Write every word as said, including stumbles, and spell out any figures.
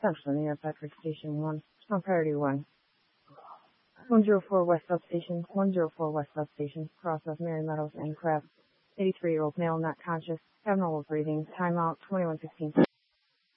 Central New York Electric Station one. On priority one. one oh four West Substation. one oh four West Substation. Cross of Mary Meadows and Crab. eighty-three-year-old male not conscious. Abnormal breathing. Timeout twenty-one sixteen.